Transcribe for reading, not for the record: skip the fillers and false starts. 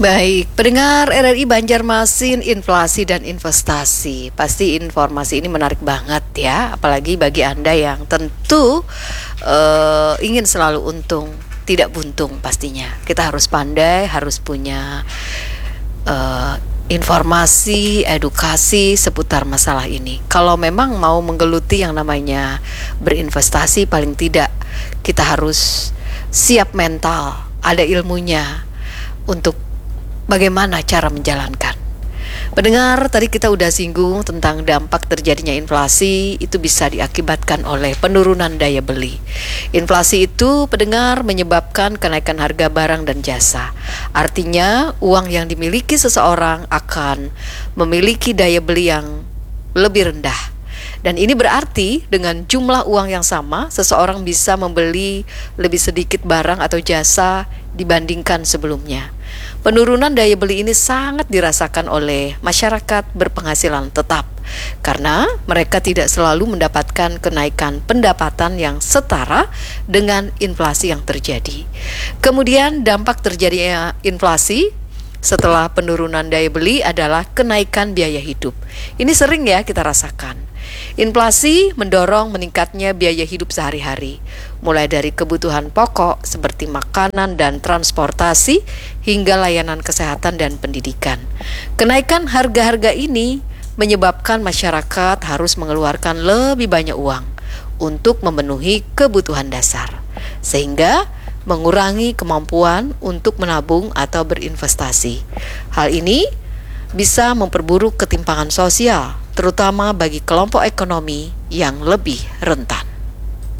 Baik, pendengar RRI Banjarmasin, inflasi dan investasi. Pasti informasi ini menarik banget ya, apalagi bagi Anda yang tentu ingin selalu untung, tidak buntung pastinya. Kita harus pandai, harus punya informasi, edukasi seputar masalah ini. Kalau memang mau menggeluti yang namanya berinvestasi, paling tidak kita harus siap mental, ada ilmunya untuk bagaimana cara menjalankan. Pendengar, tadi kita udah singgung tentang dampak terjadinya inflasi, itu bisa diakibatkan oleh penurunan daya beli. Inflasi itu, pendengar, menyebabkan kenaikan harga barang dan jasa. Artinya, uang yang dimiliki seseorang akan memiliki daya beli yang lebih rendah. Dan ini berarti dengan jumlah uang yang sama, seseorang bisa membeli lebih sedikit barang atau jasa dibandingkan sebelumnya. Penurunan daya beli ini sangat dirasakan oleh masyarakat berpenghasilan tetap, karena mereka tidak selalu mendapatkan kenaikan pendapatan yang setara dengan inflasi yang terjadi. Kemudian dampak terjadinya inflasi setelah penurunan daya beli adalah kenaikan biaya hidup. Ini sering ya kita rasakan. Inflasi mendorong meningkatnya biaya hidup sehari-hari, mulai dari kebutuhan pokok seperti makanan dan transportasi hingga layanan kesehatan dan pendidikan. Kenaikan harga-harga ini menyebabkan masyarakat harus mengeluarkan lebih banyak uang untuk memenuhi kebutuhan dasar, sehingga mengurangi kemampuan untuk menabung atau berinvestasi. Hal ini bisa memperburuk ketimpangan sosial, terutama bagi kelompok ekonomi yang lebih rentan.